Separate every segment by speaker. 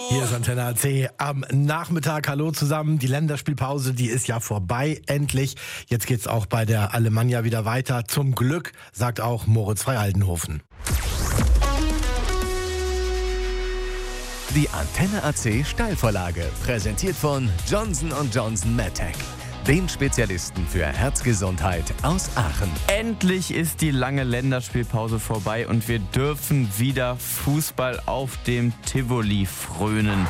Speaker 1: Hier ist Antenne AC am Nachmittag. Hallo zusammen. Die Länderspielpause, die ist ja vorbei, endlich. Jetzt geht's auch bei der Alemannia wieder weiter. Zum Glück, sagt auch Moritz Frei-Aldenhofen.
Speaker 2: Die Antenne AC Steilvorlage, präsentiert von Johnson & Johnson MedTech, den Spezialisten für Herzgesundheit aus Aachen.
Speaker 3: Endlich ist die lange Länderspielpause vorbei und wir dürfen wieder Fußball auf dem Tivoli frönen.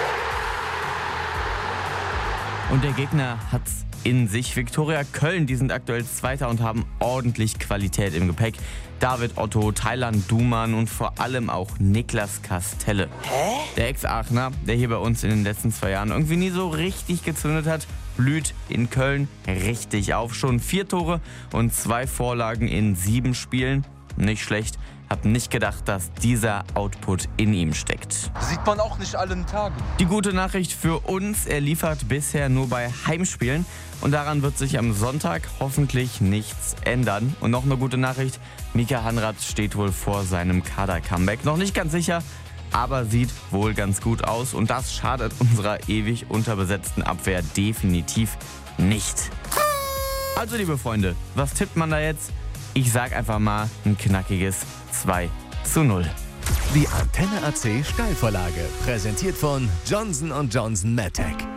Speaker 3: Und der Gegner hat's in sich. Viktoria Köln, die sind aktuell Zweiter und haben ordentlich Qualität im Gepäck. David Otto, Thailand Duman und vor allem auch Niklas Kastelle. Der Ex-Aachener, der hier bei uns in den letzten 2 Jahren irgendwie nie so richtig gezündet hat, blüht in Köln richtig auf. Schon 4 Tore und 2 Vorlagen in 7 Spielen. Nicht schlecht. Hab nicht gedacht, dass dieser Output in ihm steckt.
Speaker 4: Sieht man auch nicht allen Tagen.
Speaker 3: Die gute Nachricht für uns, er liefert bisher nur bei Heimspielen. Und daran wird sich am Sonntag hoffentlich nichts ändern. Und noch eine gute Nachricht, Mika Hanrath steht wohl vor seinem Kader-Comeback. Noch nicht ganz sicher, aber sieht wohl ganz gut aus. Und das schadet unserer ewig unterbesetzten Abwehr definitiv nicht. Also liebe Freunde, was tippt man da jetzt? Ich sag einfach mal ein knackiges 2:0.
Speaker 2: Die Antenne AC Steilvorlage, präsentiert von Johnson & Johnson MedTech.